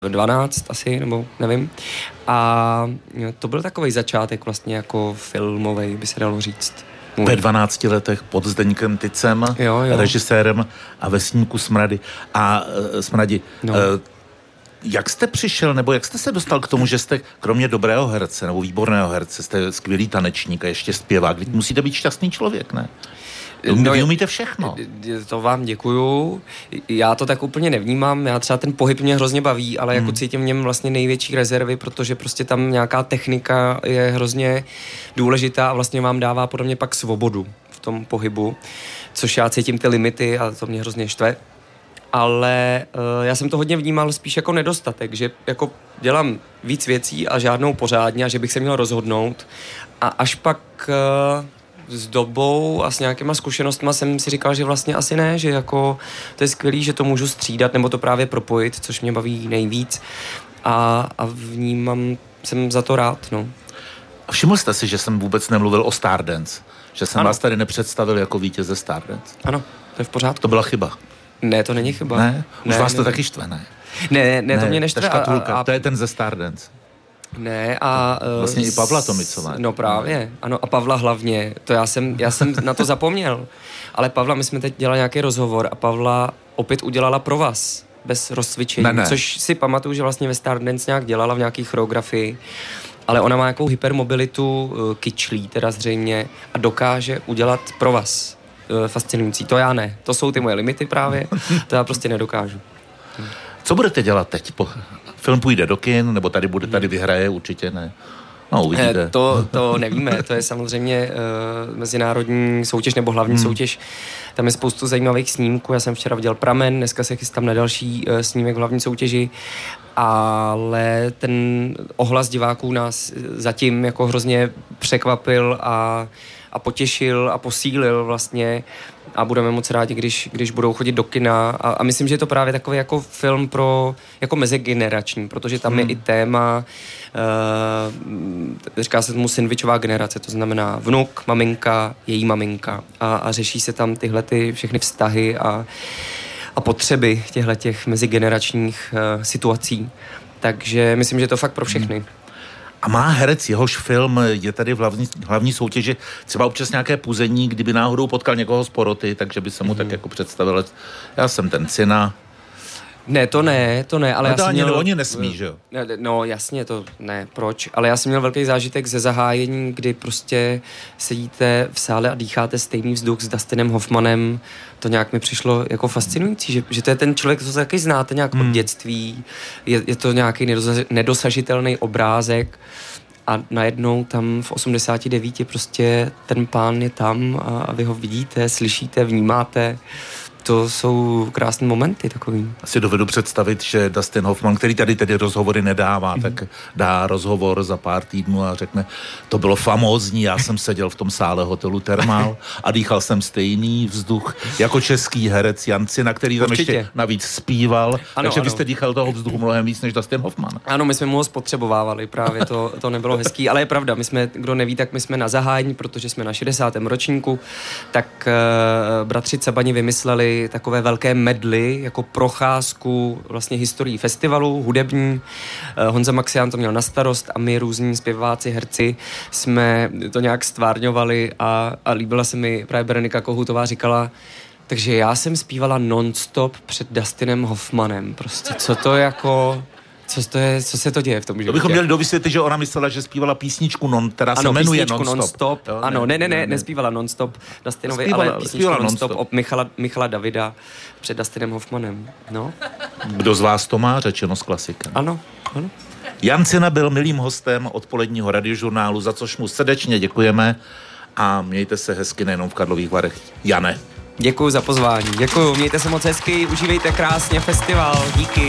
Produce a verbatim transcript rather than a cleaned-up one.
dvanáct asi, nebo nevím. A to byl takový začátek vlastně jako filmovej, by se dalo říct. Ve dvanácti letech pod Zdeňkem Tycem, jo, jo. režisérem a Vesníku Smrady. A uh, Smradi, no. uh, jak jste přišel, nebo jak jste se dostal k tomu, že jste kromě dobrého herce, nebo výborného herce, jste skvělý tanečník a ještě zpěvák, vy musíte být šťastný člověk, ne? No, vy umíte všechno. To vám děkuju. Já to tak úplně nevnímám. Já třeba ten pohyb mě hrozně baví, ale jako hmm. cítím v něm vlastně největší rezervy, protože prostě tam nějaká technika je hrozně důležitá a vlastně vám dává podle mě pak svobodu v tom pohybu, což já cítím ty limity a to mě hrozně štve. Ale uh, já jsem to hodně vnímal spíš jako nedostatek, že jako dělám víc věcí a žádnou pořádně a že bych se měl rozhodnout a až pak uh, s dobou a s nějakýma zkušenostma jsem si říkal, že vlastně asi ne, že jako to je skvělý, že to můžu střídat nebo to právě propojit, což mě baví nejvíc a, a vnímám, jsem za to rád, no. A všiml jste si, že jsem vůbec nemluvil o Stardance? Že jsem ano. vás tady nepředstavil jako vítěze Stardance? Ano, to je v pořádku. To byla chyba. Ne, to není chyba. Ne? Už ne, vás ne, to ne. taky štve, ne? Ne, ne, ne, to mě Ta neštve. škatulka, a, a, to je ten ze Stardance. Ne a... Vlastně i Pavla Tomicová. No právě, ano a Pavla hlavně, to já jsem, já jsem na to zapomněl, ale Pavla, my jsme teď dělali nějaký rozhovor a Pavla opět udělala pro vás, bez rozcvičení, ne, ne. což si pamatuju, že vlastně ve Stardance nějak dělala v nějaký choreografii, ale ona má nějakou hypermobilitu, kyčlí teda zřejmě a dokáže udělat pro vás fascinující, to já ne, to jsou ty moje limity právě, to já prostě nedokážu. Co budete dělat teď? Po... Film půjde do kin, nebo tady bude, tady vyhraje, určitě ne. No, uvidíte. To, to nevíme, to je samozřejmě uh, mezinárodní soutěž nebo hlavní hmm. soutěž. Tam je spoustu zajímavých snímků, já jsem včera viděl Pramen, dneska se chystám na další uh, snímek v hlavní soutěži, ale ten ohlas diváků nás zatím jako hrozně překvapil a, a potěšil a posílil vlastně a budeme moc rádi, když, když budou chodit do kina a, a myslím, že je to právě takový jako film pro, jako mezigenerační, protože tam hmm. je i téma, uh, říká se tomu sandvičová generace, to znamená vnuk, maminka, její maminka a, a řeší se tam tyhle ty všechny vztahy a, a potřeby těchto mezigeneračních uh, situací. Takže myslím, že je to fakt pro všechny. Hmm. A má herec, jehož film je tady v hlavní, hlavní soutěži, třeba občas nějaké puzení, kdyby náhodou potkal někoho z poroty, takže by se mu mm. tak jako představil, já jsem ten syna. Ne, to ne, to ne, ale no já to jsem ani měl... oni nesmí, že jo? No jasně, to ne, proč? Ale já jsem měl velký zážitek ze zahájení, kdy prostě sedíte v sále a dýcháte stejný vzduch s Dustinem Hoffmanem. To nějak mi přišlo jako fascinující, že, že to je ten člověk, co se taky znáte nějak hmm. od dětství. Je, je to nějaký nedosažitelný obrázek a najednou tam v osmdesáti devíti prostě ten pán je tam a, a vy ho vidíte, slyšíte, vnímáte. To jsou krásné momenty takový. Asi dovedu představit, že Dustin Hoffman, který tady tedy rozhovory nedává, mm. tak dá rozhovor za pár týdnů a řekne, to bylo famózní, já jsem seděl v tom sále hotelu Thermal a dýchal jsem stejný vzduch jako český herec Jan Cina, který tam Určitě. ještě navíc zpíval, ano, takže ano. Vy jste dýchal toho vzduchu mnohem víc než Dustin Hoffman. Ano, my jsme mu ho spotřebovávali, právě to, to nebylo hezký, ale je pravda, my jsme, kdo neví, tak my jsme na zahájení, protože jsme na šedesátém ročníku, tak uh, bratři Cabani vymysleli takové velké medly, jako procházku vlastně historií festivalu, hudební. Honza Maxián to měl na starost a my různí zpěváci, herci jsme to nějak stvárňovali a, a líbila se mi právě Berenika Kohutová říkala, takže já jsem zpívala non-stop před Dustinem Hoffmanem. Prostě co to jako... Co, to je, co se to děje v tom životě? To bychom měli dovysvětlit, že ona myslela, že zpívala písničku, non, která ano, se jmenuje non-stop. non-stop. Jo, ano, ne, ne, ne, ne, nespívala non-stop Dustinovi, zpívala, ale písničku zpívala non-stop non-stop od Michala, Michala Davida před Dustinem Hoffmanem. No. Kdo z vás to má řečeno s klasikem? Ano, ano. Jan Cina byl milým hostem odpoledního radiožurnálu, za což mu srdečně děkujeme a mějte se hezky nejenom v Karlových Varech. Jane. Děkuji za pozvání, děkuji, mějte se moc hezky, užívejte krásně festival, díky.